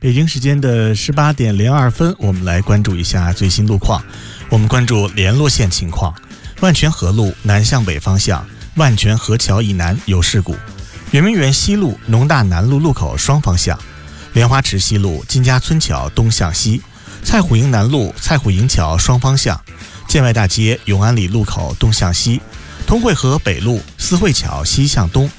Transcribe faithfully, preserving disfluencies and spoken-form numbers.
北京时间的十八点零二分，我们来关注一下最新路况。我们关注联络线情况：万泉河路南向北方向，万泉河桥以南有事故；圆明园西路农大南路路口双方向，莲花池西路金家村桥东向西，蔡虎营南路蔡虎营桥双方向，建外大街永安里路口东向西，通惠河北路思汇桥西向东